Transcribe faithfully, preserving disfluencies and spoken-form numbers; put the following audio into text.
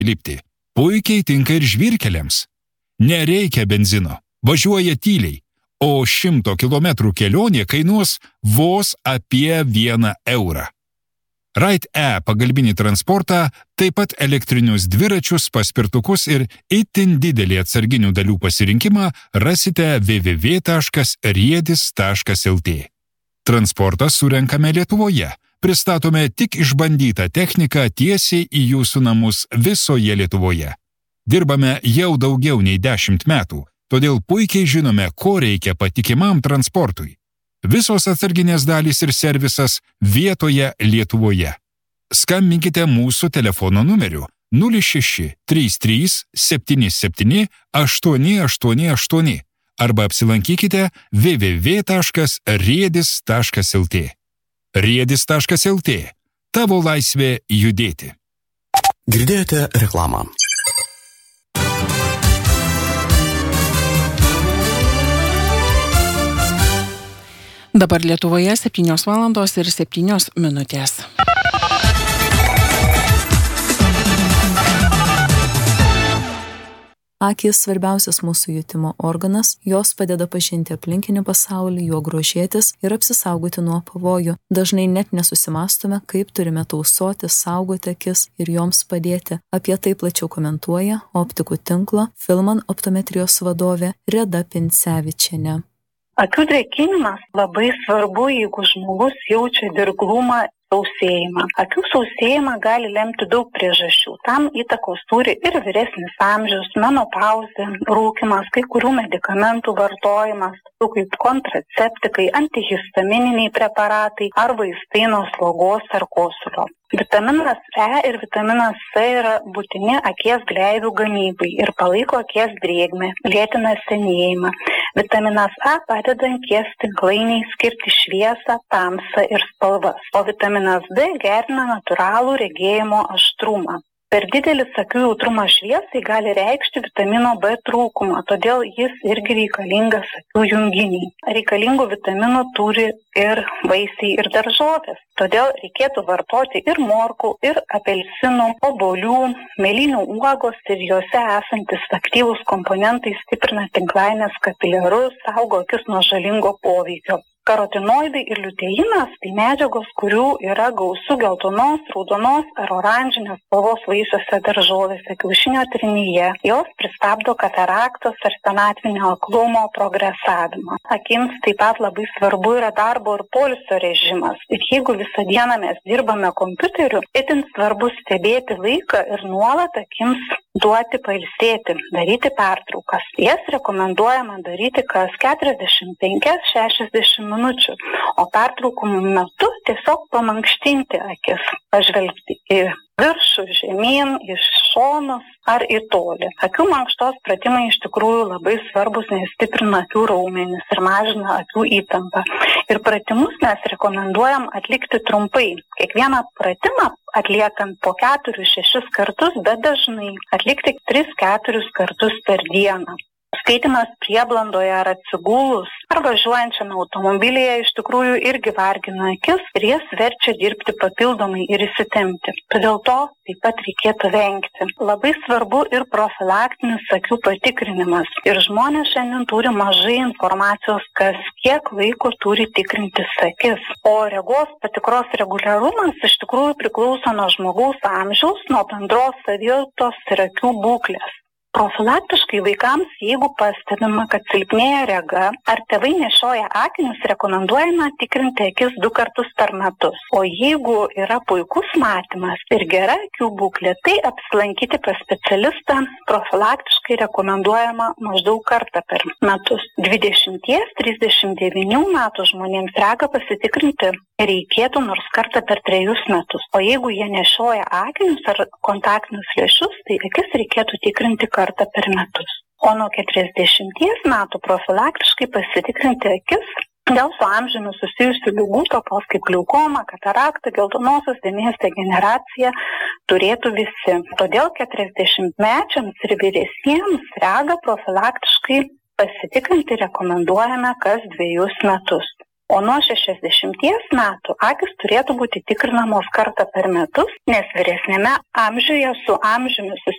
lipti. Puikiai tinka ir žvyrkeliams. Nereikia benzino, važiuoja tyliai, o šimto kilometrų kelionė kainuos vos apie vieną eurą. Ride-E pagalbinį transportą, taip pat elektrinius dviračius, paspirtukus ir itin didelį atsarginių dalių pasirinkimą rasite w w w taškas riedis taškas l t. Transportą surenkame Lietuvoje. Pristatome tik išbandytą techniką tiesiai į jūsų namus visoje Lietuvoje. Dirbame jau daugiau nei dešimt metų, todėl puikiai žinome, ko reikia patikimam transportui. Visos atsarginės dalys ir servisas vietoje Lietuvoje. Skambinkite mūsų telefono numeriu nulis šeši trys trys septyni septyni aštuoni aštuoni aštuoni arba apsilankykite w w w taškas riedis taškas l t. riedis taškas l t. Tavo laisvė judėti. Girdėjote reklamą. Dabar Lietuvoje septynios valandos ir septynios minutės. Akys svarbiausias mūsų jutimo organas, jos padeda pažinti aplinkinį pasaulį, juo grožėtis ir apsisaugoti nuo pavojų. Dažnai net nesusimastome, kaip turime tausoti, saugoti akis ir joms padėti. Apie tai plačiau komentuoja optikų tinklo Filman optometrijos vadovė Reda Pincevičienė. Akių drėkinimas labai svarbu, jeigu žmogus jaučia dirglumą, sausėjimą. Akių sausėjimą gali lemti daug priežasčių. Tam įtakos turi ir vyresnis amžius, menopauzė, rūkymas, kai kurių medikamentų vartojimas, kaip kontraceptikai, antihistamininiai preparatai ar vaistai nuo slogos ar kosulio. Vitaminas E ir vitaminas C yra būtini akies gleivių gamybai ir palaiko akies drėgmę, lėtina senėjimą. Vitaminas A padeda akies tinklainiai skirti šviesą, tamsą ir spalvas, o vitaminas D gerina natūralų regėjimo aštrumą. Per didelis akių jautrumas šviesai gali reikšti vitamino B trūkumą, todėl jis irgi reikalingas akių junginiai. Reikalingų vitaminų turi ir vaisiai ir daržovės, todėl reikėtų vartoti ir morkų, ir apelsinų, obuolių, mėlynių uogos ir juose esantis aktyvūs komponentai stiprina tinklainės kapiliarus, saugo akis nuo žalingo poveikio. Karotinoidai ir liuteinas tai medžiagos, kurių yra gausu geltonos, raudonos ar oranžinės spalvos vaisiuose, daržovėse, kiaušinio trynyje. Jos pristabdo kataraktos ar senatvinio aklumo progresavimą. Akims taip pat labai svarbu yra darbo ir poilsio režimas. Ir jeigu visą dieną mes dirbame kompiuteriu, itin svarbu stebėti laiką ir nuolat akims duoti pailsėti, daryti pertraukas. Jas rekomenduojama daryti kas keturiasdešimt penki šešiasdešimt minučių, o pertraukų metu tiesiog pamankštinti akis, pažvelgti į viršų, žemyn, iš šonus ar į tolį. Akių mankštos pratimai iš tikrųjų labai svarbus, nes stiprina akių raumenis ir mažina akių įtampą. Ir pratimus mes rekomenduojam atlikti trumpai. Kiekvieną pratimą atliekant po keturis šešis kartus, bet dažnai atlikti tris keturis kartus per dieną. Skaitimas prieblandoje ar atsigulus ar važiuojančiame automobilyje iš tikrųjų irgi vargina akis ir jas verčia dirbti papildomai ir įsitempti. Todėl to taip pat reikėtų vengti. Labai svarbu ir profilaktinis akių patikrinimas. Ir žmonės šiandien turi mažai informacijos, kas kiek laiko turi tikrintis akis. O regos patikros reguliarumas iš tikrųjų priklauso nuo žmogaus amžiaus, nuo bendros savijautos ir akių būklės. Profilaktiškai vaikams, jeigu pastebima, kad silpnėja rega ar tėvai nešioja akinius, rekomenduojama tikrinti akis du kartus per metus. O jeigu yra puikus matymas ir gera akių būklė, tai apsilankyti pas specialistą profilaktiškai rekomenduojama maždaug kartą per metus. dvidešimt trisdešimt devynių metų žmonėms regą pasitikrinti reikėtų nors kartą per trejus metus. O jeigu jie nešioja akinius ar kontaktinius lęšius, tai akis reikėtų tikrinti kartą per metus. O nuo keturiasdešimties metų profilaktiškai pasitikrinti akis dėl su amžiumi susijusių ligų, tokios kaip glaukoma, katarakta, geltonosios dėmės degeneracija, turėtų visi. Todėl keturiasdešimtmečiams ir vyresniems regą profilaktiškai pasitikrinti rekomenduojame kas dviejus metus. O nuo šešiasdešimties metų akys turėtų būti tikrinamos kartą per metus, nes vyresnėme amžiuje su amžiumi